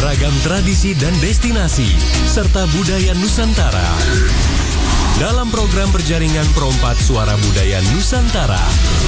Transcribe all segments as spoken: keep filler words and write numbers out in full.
beragam tradisi dan destinasi, serta budaya Nusantara. Dalam program berjaringan Perompak Suara Budaya Nusantara.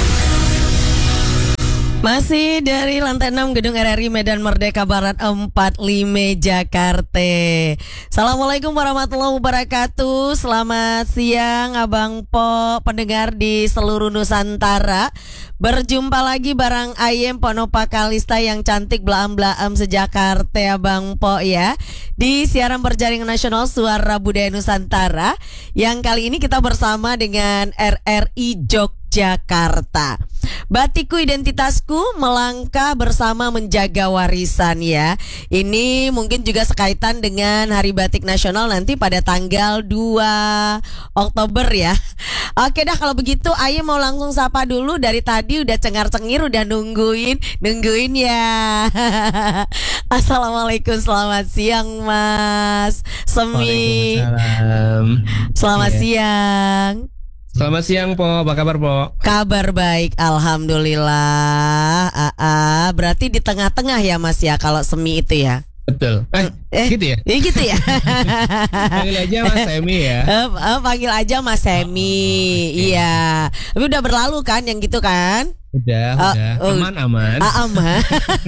Masih dari lantai enam Gedung R R I Medan Merdeka Barat empat puluh lima Jakarta. Assalamualaikum warahmatullahi wabarakatuh. Selamat siang Abang Po, pendengar di seluruh Nusantara. Berjumpa lagi bareng Ayem Ponopa Kalista yang cantik blaam-blaam sejakarta Abang Po ya. Di siaran berjaringan nasional Suara Budaya Nusantara. Yang kali ini kita bersama dengan R R I Yogyakarta. Batikku Identitasku, melangkah bersama menjaga warisan ya. Ini mungkin juga sekaitan dengan Hari Batik Nasional nanti pada tanggal dua Oktober ya. Oke dah kalau begitu Ayo mau langsung sapa dulu. Dari tadi udah cengar-cengir, udah nungguin Nungguin ya. Assalamualaikum, selamat siang Mas Semi. Selamat yeah. siang. Selamat siang Po, apa kabar Po? Kabar baik, alhamdulillah. Aa, berarti di tengah-tengah ya Mas ya kalau Semi itu ya? Betul. Eh, eh gitu ya? Ya gitu ya. Panggil aja Mas Semi ya. Eh, eh, panggil aja Mas Semi. Oh, okay. Iya. Tapi udah berlalu kan yang gitu kan? Udah, uh, udah. Aman, aman. Uh, aman.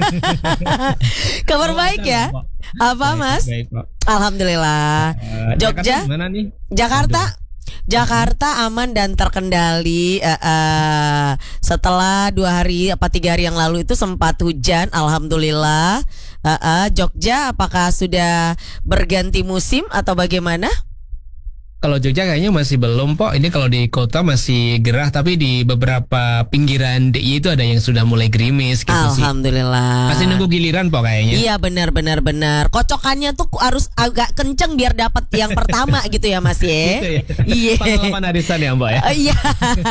Kabar baik ya? Apa Mas? Baik, Pak. Alhamdulillah. Uh, Jogja? Mana nih? Jakarta? Aduh. Jakarta aman dan terkendali. uh, uh, Setelah dua hari apa tiga hari yang lalu itu sempat hujan, alhamdulillah. uh, uh, Jogja apakah sudah berganti musim atau bagaimana? Kalau Jogja kayaknya masih belum Po. Ini kalau di kota masih gerah, tapi di beberapa pinggiran D I Y itu ada yang sudah mulai gerimis gitu. Alhamdulillah. Sih. Masih nunggu giliran Po kayaknya. Iya benar benar benar. Kocokannya tuh harus agak kenceng biar dapat yang pertama gitu ya Mas ya. Gitu ya. Iya. Pengalaman arisan ya Mbak ya. Uh, iya.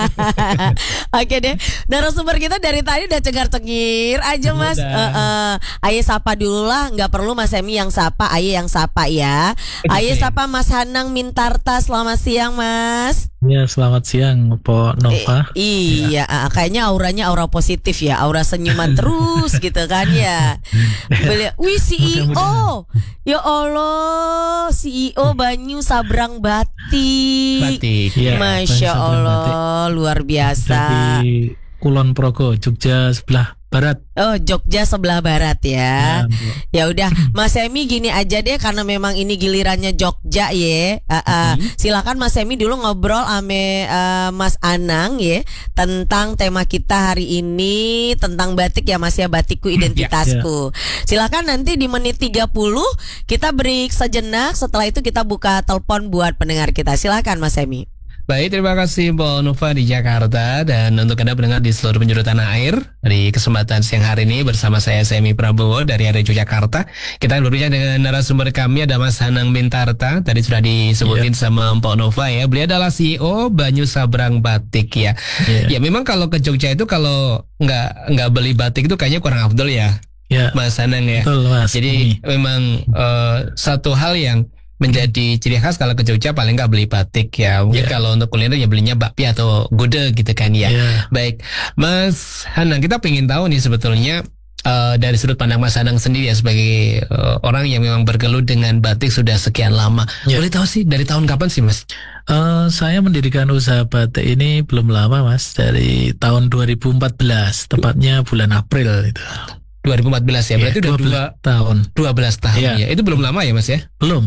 Oke deh. Narasumber kita dari tadi udah cengar-cengir aja Mas. Uh, uh. Ayo sapa dulu lah. Nggak perlu Mas Semi yang sapa, Ayo yang sapa ya. Ayo sapa Mas Hanang Mintarta. Selamat siang Mas. Ya selamat siang Po Nova. E, iya ya. Kayaknya auranya aura positif ya. Aura senyuman terus gitu kan ya. Beliau, wih C E O. Ya Allah, C E O Banyu Sabrang Batik. Batik ya, Masya Allah batik. Luar biasa. Dari Kulon Progo, Jogja sebelah barat. Oh, Jogja sebelah barat ya. Ya udah, Mas Semi gini aja deh karena memang ini gilirannya Jogja ya. Uh, uh, hmm. Silakan Mas Semi dulu ngobrol ame uh, Mas Anang ya tentang tema kita hari ini tentang batik ya Mas ya, Batikku Identitasku. Ya. Silakan nanti di menit tiga puluh kita break sejenak, setelah itu kita buka telepon buat pendengar kita. Silakan Mas Semi. Baik, terima kasih Po Nova di Jakarta. Dan untuk Anda pendengar di seluruh penjuru tanah air, di kesempatan siang hari ini bersama saya Semi Prabowo dari R R I Yogyakarta. Kita berbicara dengan narasumber kami, ada Mas Hanang Mintarta. Tadi sudah disebutin yeah. sama Po Nova ya. Beliau adalah C E O Banyu Sabrang Batik ya. Yeah. Ya memang kalau ke Jogja itu kalau nggak nggak beli batik itu kayaknya kurang afdol ya, yeah. Mas Hanang ya. Betul, Mas. Jadi hmm. memang uh, satu hal yang menjadi ciri khas kalau ke Jogja paling nggak beli batik ya. Mungkin yeah. kalau untuk kuliner ya belinya bakpia atau gudeg gitu kan ya. Yeah. Baik, Mas Hanang, kita pengen tahu nih sebetulnya uh, dari sudut pandang Mas Hanang sendiri ya sebagai uh, orang yang memang bergelut dengan batik sudah sekian lama. Yeah. Boleh tahu sih dari tahun kapan sih Mas? Uh, saya mendirikan usaha batik ini belum lama Mas, dari tahun dua ribu empat belas, tepatnya bulan April itu. dua ribu empat belas ya, berarti ya, udah dua tahun. dua belas tahun ya. ya. Itu belum lama ya Mas ya? Belum.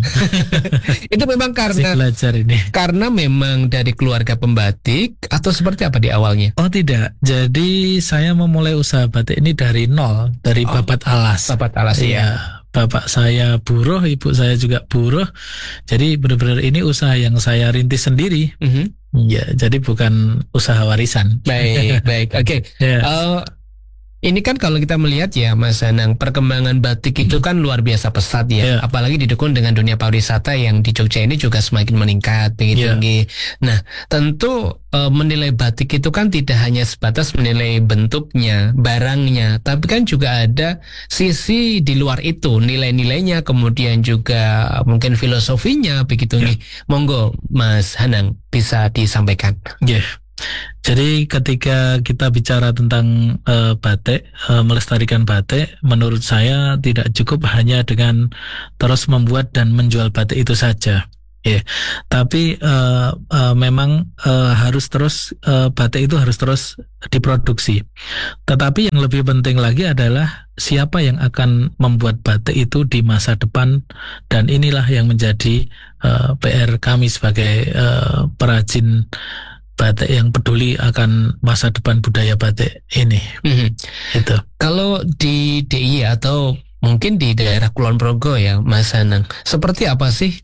Itu memang karena belajar ini. Karena memang dari keluarga pembatik atau seperti apa di awalnya? Oh tidak. Jadi saya memulai usaha batik ini dari nol, dari oh, babat alas. Babat alas ya. ya. Bapak saya buruh, ibu saya juga buruh. Jadi benar-benar ini usaha yang saya rintis sendiri. Mm-hmm. Ya, jadi bukan usaha warisan. Baik, baik. Oke. Okay. Yeah. Uh, Ini kan kalau kita melihat ya Mas Hanang, perkembangan batik itu kan luar biasa pesat ya. Yeah. Apalagi didukung dengan dunia pariwisata yang di Jogja ini juga semakin meningkat begitu yeah. tinggi. Nah, tentu e, menilai batik itu kan tidak hanya sebatas menilai bentuknya, barangnya, tapi kan juga ada sisi di luar itu, nilai-nilainya, kemudian juga mungkin filosofinya begitu yeah. nih. Monggo Mas Hanang bisa disampaikan. Yeah. Jadi ketika kita bicara tentang uh, batik, uh, melestarikan batik, menurut saya tidak cukup hanya dengan terus membuat dan menjual batik itu saja. Ya, yeah. Tapi uh, uh, memang uh, harus terus uh, batik itu harus terus diproduksi. Tetapi yang lebih penting lagi adalah siapa yang akan membuat batik itu di masa depan, dan inilah yang menjadi uh, P R kami sebagai uh, perajin batik yang peduli akan masa depan budaya batik ini. Mm-hmm. Itu. Kalau di D I Y atau mungkin di daerah Kulon Progo ya, Mas Anang, seperti apa sih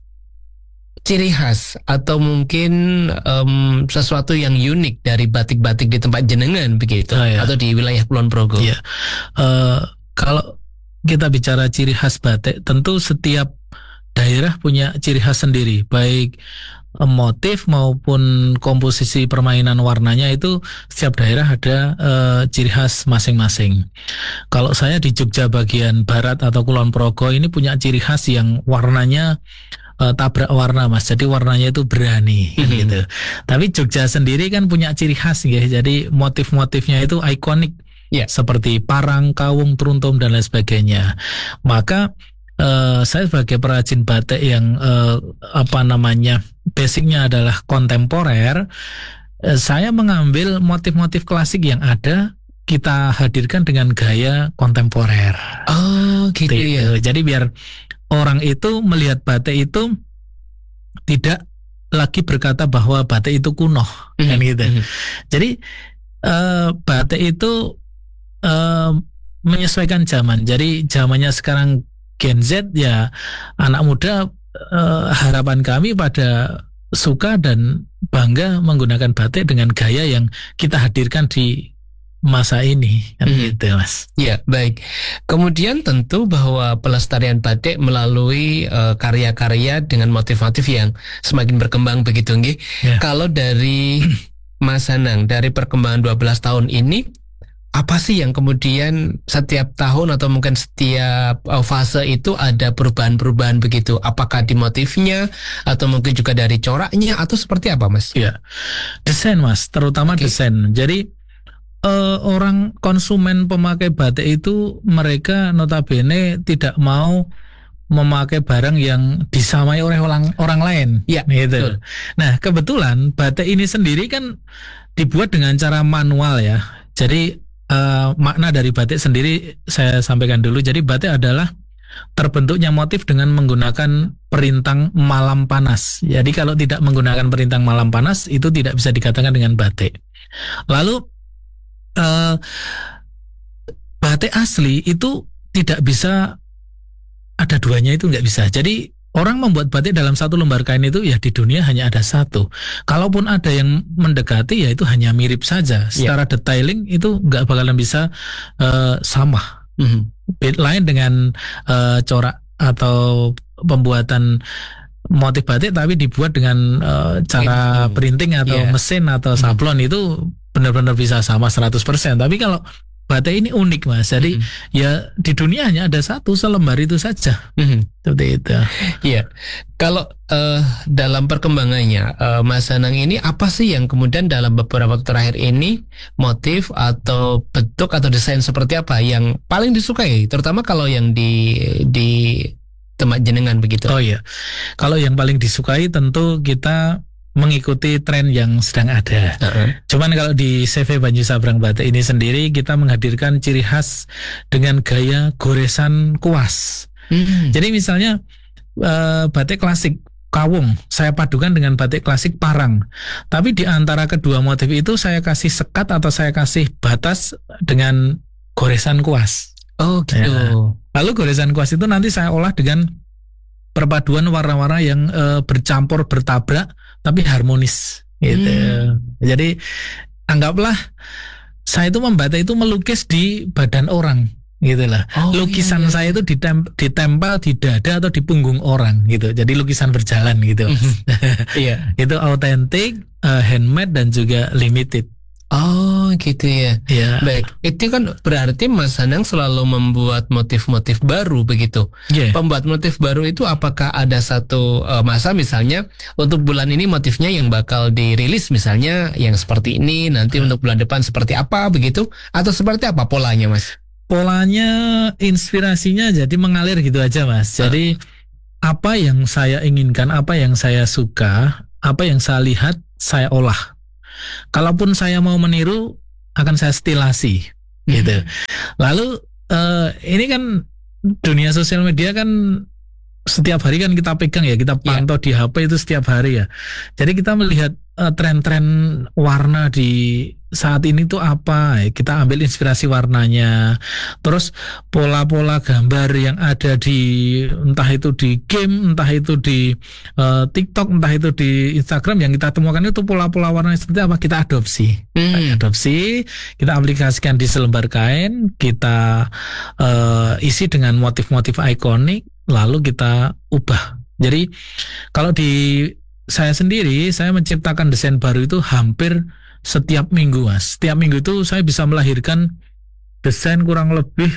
ciri khas atau mungkin um, sesuatu yang unik dari batik-batik di tempat jenengan begitu, oh, ya. Atau di wilayah Kulon Progo? Ya. Uh, kalau kita bicara ciri khas batik, tentu setiap daerah punya ciri khas sendiri, baik motif maupun komposisi permainan warnanya, itu setiap daerah ada uh, ciri khas masing-masing. Kalau saya di Jogja bagian barat atau Kulon Progo ini punya ciri khas yang warnanya Uh, tabrak warna, Mas. Jadi warnanya itu berani, mm-hmm. gitu. Tapi Jogja sendiri kan punya ciri khas, ya. Jadi motif-motifnya itu ikonik, yeah. Seperti parang, kawung, truntum dan lain sebagainya. Maka uh, saya sebagai perajin batik yang uh, apa namanya basicnya adalah kontemporer, uh, saya mengambil motif-motif klasik yang ada, kita hadirkan dengan gaya kontemporer. Oh, gitu, gitu. Ya. Jadi biar orang itu melihat batik itu tidak lagi berkata bahwa batik itu kuno, mm-hmm. kan gitu. Mm-hmm. Jadi uh, batik itu uh, menyesuaikan zaman. Jadi zamannya sekarang Gen Z, ya anak muda, uh, harapan kami pada suka dan bangga menggunakan batik dengan gaya yang kita hadirkan di masa ini, kan hmm. gitu, Mas. Ya, baik. Kemudian tentu bahwa pelestarian batik melalui uh, karya-karya dengan motif-motif yang semakin berkembang begitu, nggih. Ya. Kalau dari Mas Anang, dari perkembangan dua belas tahun ini, apa sih yang kemudian setiap tahun atau mungkin setiap uh, fase itu ada perubahan-perubahan begitu? Apakah di motifnya atau mungkin juga dari coraknya atau seperti apa, Mas? Ya, desain, Mas, terutama okay. desain. Jadi Uh, orang konsumen pemakai batik itu mereka notabene tidak mau memakai barang yang disamai oleh orang orang lain, ya, gitu. Betul. Nah, kebetulan batik ini sendiri kan dibuat dengan cara manual, ya. Jadi uh, makna dari batik sendiri saya sampaikan dulu. Jadi batik adalah terbentuknya motif dengan menggunakan perintang malam panas. Jadi kalau tidak menggunakan perintang malam panas itu tidak bisa dikatakan dengan batik. Lalu Uh, batik asli itu tidak bisa ada duanya, itu nggak bisa. Jadi orang membuat batik dalam satu lembar kain itu ya di dunia hanya ada satu. Kalaupun ada yang mendekati ya itu hanya mirip saja. Secara yeah. detailing itu nggak bakalan bisa uh, sama. Mm-hmm. Lain dengan uh, corak atau pembuatan motif batik tapi dibuat dengan uh, cara printing atau yeah. mesin atau sablon, mm-hmm. itu benar-benar bisa sama seratus persen. Tapi kalau batik ini unik, Mas. Jadi mm-hmm. ya di dunia hanya ada satu selembar itu saja. Mm-hmm. Seperti itu. Iya. Kalau uh, dalam perkembangannya uh, Mas Anang ini apa sih yang kemudian dalam beberapa waktu terakhir ini motif atau bentuk atau desain seperti apa yang paling disukai, terutama kalau yang di di tempat jenengan begitu? Oh iya. Kalau yang paling disukai tentu kita mengikuti tren yang sedang ada. Uh-huh. Cuman kalau di C V Banyu Sabrang Batik ini sendiri kita menghadirkan ciri khas dengan gaya goresan kuas. Hmm. Jadi misalnya uh, batik klasik kawung saya padukan dengan batik klasik parang. Tapi di antara kedua motif itu saya kasih sekat atau saya kasih batas dengan goresan kuas. Oh gitu. Ya. Lalu goresan kuas itu nanti saya olah dengan perpaduan warna-warna yang uh, bercampur bertabrak tapi harmonis gitu. Hmm. Jadi anggaplah saya itu membatik itu melukis di badan orang gitu lah. Oh, lukisan iya, iya. saya itu ditem- ditempel di dada atau di punggung orang gitu. Jadi lukisan berjalan gitu. Iya. Itu autentik, uh, handmade dan juga limited. Oh gitu ya. Ya. Baik, itu kan berarti Mas Anang selalu membuat motif-motif baru begitu. Yeah. Pembuat motif baru itu apakah ada satu uh, masa misalnya untuk bulan ini motifnya yang bakal dirilis misalnya yang seperti ini, nanti hmm. untuk bulan depan seperti apa begitu, atau seperti apa polanya Mas? Polanya, inspirasinya jadi mengalir gitu aja Mas. Jadi hmm. apa yang saya inginkan, apa yang saya suka, apa yang saya lihat, saya olah. Kalaupun saya mau meniru, akan saya stilasi, gitu. Lalu uh, ini kan dunia sosial media kan setiap hari kan kita pegang ya, kita pantau yeah. di H P itu setiap hari ya. Jadi kita melihat uh, tren-tren warna di saat ini tuh apa, kita ambil inspirasi warnanya, terus pola-pola gambar yang ada di entah itu di game, entah itu di uh, TikTok, entah itu di Instagram yang kita temukan itu pola-pola warna seperti apa, kita adopsi, hmm. adopsi, kita aplikasikan di selembar kain, kita uh, isi dengan motif-motif ikonik, lalu kita ubah. Jadi kalau di saya sendiri, saya menciptakan desain baru itu hampir setiap minggu Mas. Setiap minggu itu saya bisa melahirkan desain kurang lebih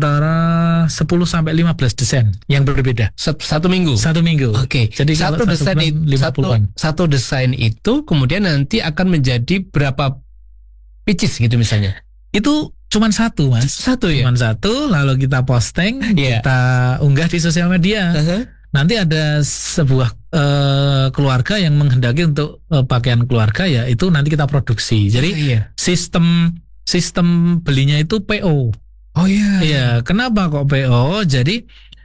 antara sepuluh sampai lima belas desain yang berbeda. Satu minggu? Satu minggu. Oke. Okay. Jadi satu desain itu satu, satu desain itu kemudian nanti akan menjadi berapa pieces gitu misalnya? Itu cuman satu Mas. Satu ya? Cuman satu, lalu kita posting, yeah. kita unggah di sosial media. Uh-huh. Nanti ada sebuah uh, keluarga yang menghendaki untuk uh, pakaian keluarga, ya itu nanti kita produksi. Jadi yeah, yeah. sistem sistem belinya itu P O. Oh iya. Yeah. Iya, kenapa kok P O? Jadi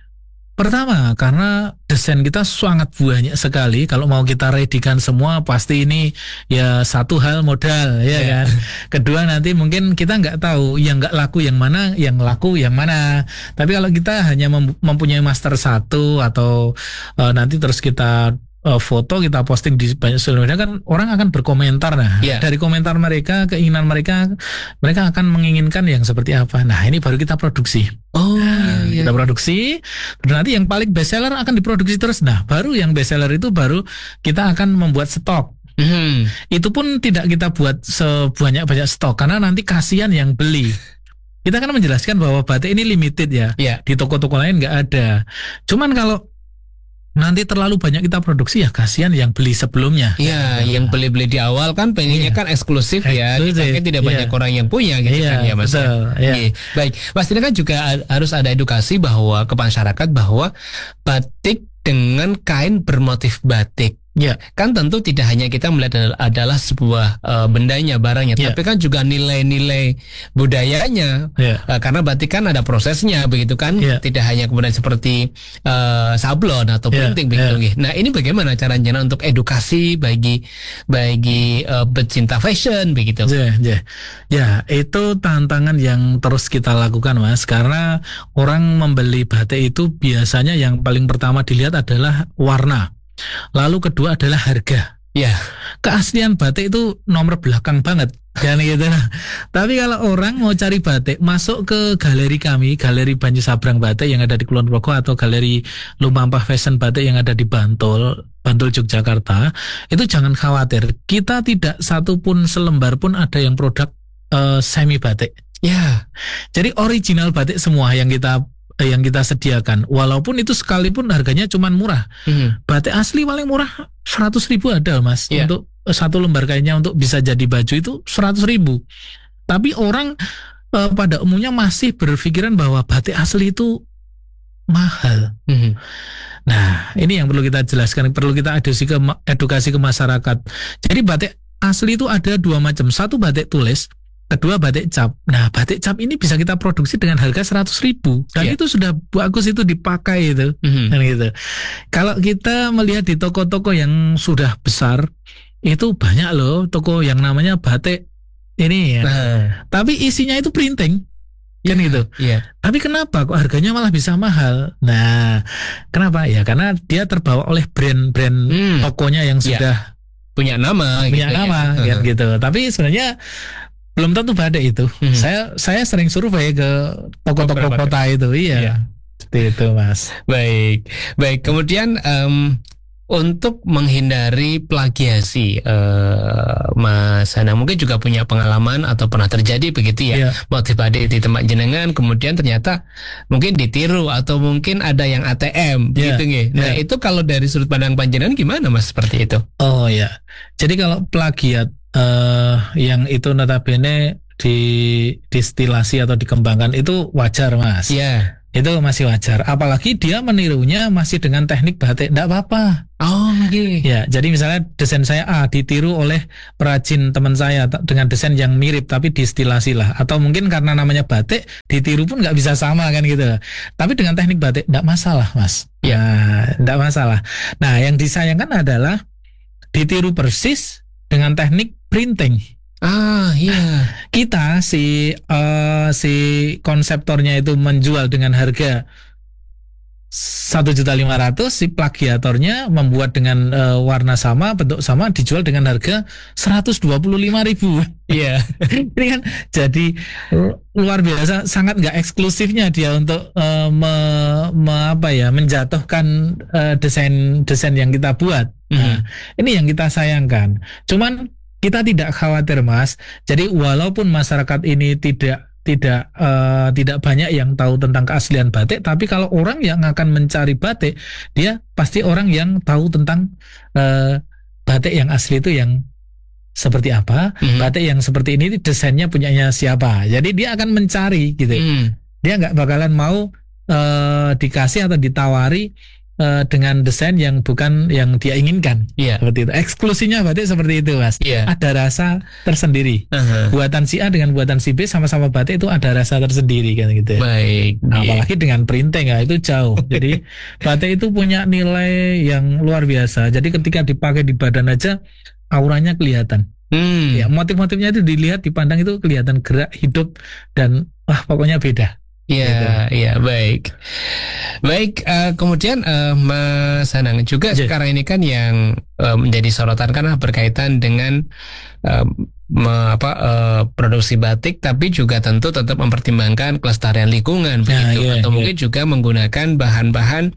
pertama karena desain kita sangat banyak sekali. Kalau mau kita readykan semua pasti ini ya satu hal modal ya yeah. kan. Kedua nanti mungkin kita nggak tahu yang nggak laku yang mana, yang laku yang mana. Tapi kalau kita hanya mem- mempunyai master satu atau uh, nanti terus kita uh, foto kita posting di banyak sosial media kan orang akan berkomentar. Nah yeah. dari komentar mereka, keinginan mereka, mereka akan menginginkan yang seperti apa. Nah ini baru kita produksi. Oh, nah, iya. kita produksi, terus nanti yang paling best seller akan diproduksi terus. Nah, baru yang best seller itu baru kita akan membuat stok. Mm-hmm. Itu pun tidak kita buat sebanyak-banyak stok karena nanti kasihan yang beli. Kita kan menjelaskan bahwa batik ini limited ya. Yeah. Di toko-toko lain nggak ada. Cuman kalau nanti terlalu banyak kita produksi ya kasihan yang beli sebelumnya. Iya, yang beli-beli di awal kan pengennya iya. kan eksklusif, eksklusif ya, dipakai tidak iya. banyak orang yang punya gitu iya, kan ya Mas. Betul, iya. Iya. Baik, pastinya kan juga harus ada edukasi bahwa ke masyarakat bahwa batik dengan kain bermotif batik. Ya, kan tentu tidak hanya kita melihat adalah sebuah uh, bendanya, barangnya, ya. tapi kan juga nilai-nilai budayanya. Ya. Uh, karena batik kan ada prosesnya, begitu kan? Ya. Tidak hanya kemudian seperti uh, sablon atau printing, ya. begitu. Ya. Nah, ini bagaimana caranya untuk edukasi bagi bagi uh, pecinta fashion, begitu? Ya, ya, ya, itu tantangan yang terus kita lakukan, Mas. Karena orang membeli batik itu biasanya yang paling pertama dilihat adalah warna. Lalu kedua adalah harga. Ya, keaslian batik itu nomor belakang banget kan gitu. Tapi kalau orang mau cari batik, masuk ke galeri kami, Galeri Banyu Sabrang Batik yang ada di Kulon Progo atau Galeri Lumampah Fashion Batik yang ada di Bantul, Bantul Yogyakarta, itu jangan khawatir. Kita tidak satu pun selembar pun ada yang produk uh, semi batik. Ya, jadi original batik semua yang kita yang kita sediakan, walaupun itu sekalipun harganya cuman murah. Hmm. Batik asli paling murah seratus ribu ada Mas, yeah. untuk satu lembar kainnya untuk bisa jadi baju itu seratus ribu. Tapi orang eh, pada umumnya masih berpikiran bahwa batik asli itu mahal. Hmm. Nah ini yang perlu kita jelaskan, perlu kita edukasi ke, edukasi ke masyarakat. Jadi batik asli itu ada dua macam, satu batik tulis, kedua batik cap. Nah batik cap ini bisa kita produksi dengan harga seratus ribu dan yeah. itu sudah bagus, itu dipakai itu mm-hmm. dan gitu. Kalau kita melihat di toko-toko yang sudah besar itu banyak loh toko yang namanya batik ini ya, uh. tapi isinya itu printing kan yeah. gitu. Yeah. Tapi kenapa kok harganya malah bisa mahal? Nah kenapa ya? Karena dia terbawa oleh brand-brand mm. tokonya yang sudah yeah. punya nama, punya gitu, nama ya. kan gitu. Tapi sebenarnya belum tentu batik itu. Hmm. Saya saya sering survei ke toko-toko kota itu, iya. iya. Seperti itu, Mas. Baik, baik. Kemudian um, untuk menghindari plagiasi, uh, Mas Hanang mungkin juga punya pengalaman atau pernah terjadi begitu ya, yeah. motif batik di tempat jenengan kemudian ternyata mungkin ditiru atau mungkin ada yang A T M yeah. begitu nggih. Nah yeah. itu kalau dari sudut pandang panjenengan gimana Mas seperti itu? Oh ya, jadi kalau plagiat uh, yang itu notabene di distilasi atau dikembangkan itu wajar Mas. Iya. Yeah. Itu masih wajar. Apalagi dia menirunya masih dengan teknik batik, enggak apa-apa. Oh, oke. Okay. Ya, jadi misalnya desain saya A ditiru oleh perajin teman saya dengan desain yang mirip tapi distilasi lah. Atau mungkin karena namanya batik, ditiru pun nggak bisa sama kan gitu. Tapi dengan teknik batik enggak masalah, Mas. Ya, nah, enggak masalah. Nah, yang disayangkan adalah ditiru persis dengan teknik printing. Ah iya, kita si uh, si konseptornya itu menjual dengan harga satu juta lima ratus, si plagiatornya membuat dengan uh, warna sama, bentuk sama, dijual dengan harga seratus dua puluh lima ribu. Iya, ini kan jadi luar biasa, sangat nggak eksklusifnya dia untuk uh, me, me, apa ya, menjatuhkan uh, desain desain yang kita buat. Mm-hmm. Nah, ini yang kita sayangkan. Cuman kita tidak khawatir Mas. Jadi walaupun masyarakat ini tidak tidak uh, tidak banyak yang tahu tentang keaslian batik, tapi kalau orang yang akan mencari batik, dia pasti orang yang tahu tentang uh, batik yang asli itu yang seperti apa, mm-hmm. batik yang seperti ini desainnya punyanya siapa. Jadi dia akan mencari gitu. Mm. Dia nggak bakalan mau uh, dikasih atau ditawari Uh, dengan desain yang bukan yang dia inginkan, yeah. seperti itu. Eksklusinya batik seperti itu, Mas. Yeah. Ada rasa tersendiri. Uh-huh. Buatan si A dengan buatan si B sama-sama batik itu ada rasa tersendiri kan gitu. Baik. Nah, yeah. apalagi dengan printing ya itu jauh. Jadi batik itu punya nilai yang luar biasa. Jadi ketika dipakai di badan aja auranya kelihatan. Hmm. Ya, motif-motifnya itu dilihat, dipandang itu kelihatan gerak, hidup dan wah pokoknya beda. Iya, gitu. Iya, baik. Baik, uh, kemudian uh, Mas Hanang juga yeah. sekarang ini kan yang uh, menjadi sorotan karena berkaitan dengan uh, me, apa, uh, produksi batik, tapi juga tentu tetap mempertimbangkan kelestarian lingkungan, nah, begitu, yeah, atau yeah. mungkin juga menggunakan bahan-bahan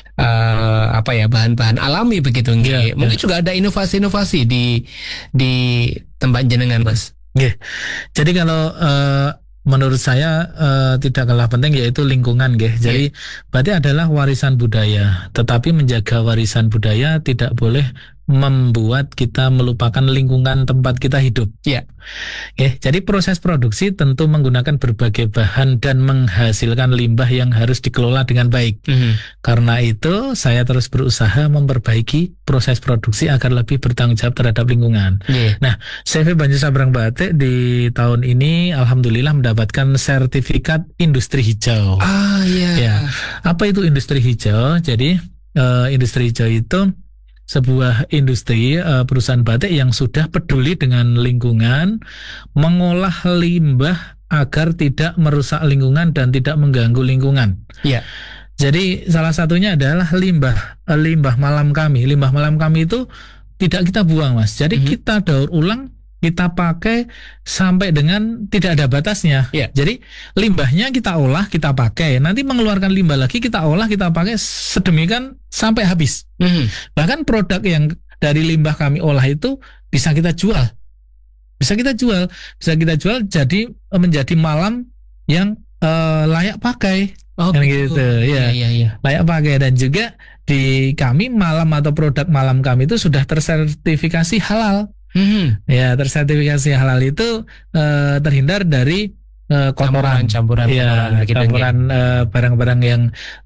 uh, apa ya, bahan-bahan alami begitu. Yeah, mungkin yeah. juga ada inovasi-inovasi di di tempat jenengan, Mas. Yeah. Jadi kalau uh, menurut saya uh, tidak kalah penting yaitu lingkungan, nggih. Jadi yeah. berarti adalah warisan budaya. Tetapi menjaga warisan budaya tidak boleh membuat kita melupakan lingkungan tempat kita hidup. Ya. Yeah. Jadi proses produksi tentu menggunakan berbagai bahan dan menghasilkan limbah yang harus dikelola dengan baik. Mm-hmm. Karena itu saya terus berusaha memperbaiki proses produksi agar lebih bertanggung jawab terhadap lingkungan. Yeah. Nah, C V Banyu Sabrang Batik di tahun ini alhamdulillah mendapatkan sertifikat industri hijau. Ah iya. Yeah. Ya. Apa itu industri hijau? Jadi uh, industri hijau itu sebuah industri uh, perusahaan batik yang sudah peduli dengan lingkungan, mengolah limbah agar tidak merusak lingkungan dan tidak mengganggu lingkungan. Iya. Jadi salah satunya adalah limbah uh, limbah malam kami. Limbah malam kami itu tidak kita buang, Mas. Jadi mm-hmm. kita daur ulang, kita pakai sampai dengan tidak ada batasnya. Yeah. Jadi limbahnya kita olah, kita pakai. Nanti mengeluarkan limbah lagi, kita olah, kita pakai sedemikian sampai habis. Mm-hmm. Bahkan produk yang dari limbah kami olah itu bisa kita jual. Bisa kita jual. Bisa kita jual jadi menjadi malam yang uh, layak pakai. Oh, kan gitu. Ya. Ya, ya, ya. Layak pakai. Dan juga di kami malam atau produk malam kami itu sudah tersertifikasi halal. Hmm. Ya, tersertifikasi halal itu uh, terhindar dari uh, kotoran, campuran, ya, campuran uh, barang-barang yang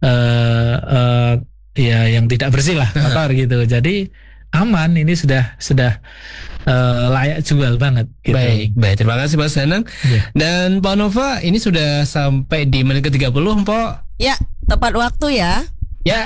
uh, uh, ya yang tidak bersih lah, kotor gitu. Jadi aman, ini sudah sudah uh, layak jual banget. Gitu. Baik, baik. Terima kasih Mas Hanang. Ya. Dan Pak Nova, ini sudah sampai di menit ke tiga puluh, Mpok. Ya, tepat waktu ya. Ya,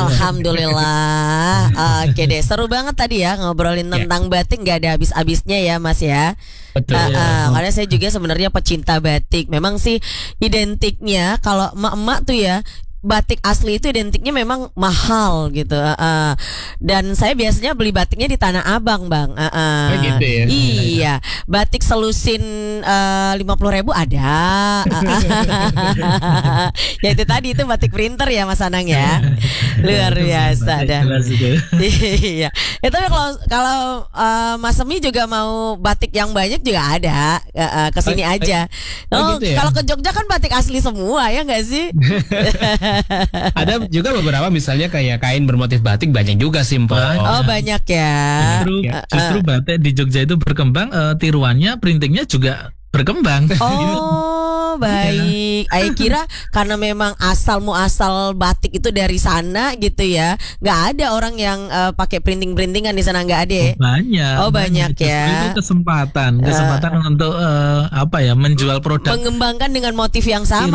alhamdulillah. Oke deh, seru banget tadi ya ngobrolin tentang ya. batik, nggak ada habis-habisnya ya Mas ya. Betul. Uh, uh, karena saya juga sebenarnya pecinta batik. Memang sih identiknya kalau emak-emak tuh ya batik asli itu identiknya memang mahal gitu. Uh, uh. Dan saya biasanya beli batiknya di Tanah Abang, Bang. Uh, uh. Oh, gitu ya? Iya, batik selusin lima puluh ribu ada. Uh, uh. Ya itu tadi itu batik printer ya Mas Anang ya. Luar biasa dah. Iya. Ya, tapi kalau kalau uh, Mas Semi juga mau batik yang banyak juga ada. Uh, uh, kesini Oh, aja. oh, Oh, gitu ya? kalau ke Jogja kan batik asli semua ya nggak sih? Ada juga beberapa misalnya kayak kain bermotif batik banyak juga sih, Mpok. Banyak. Oh banyak ya. Justru, Ya. justru batik di Jogja itu berkembang, eh, tiruannya, printingnya juga berkembang. Oh baik. Saya kira karena memang asal muasal batik itu dari sana gitu ya. Nggak ada orang yang uh, pakai printing printingan di sana, nggak ada. Ya? Banyak. Oh, banyak Justru ya. Itu kesempatan, kesempatan untuk eh, apa ya, menjual produk Mengembangkan dengan motif yang sama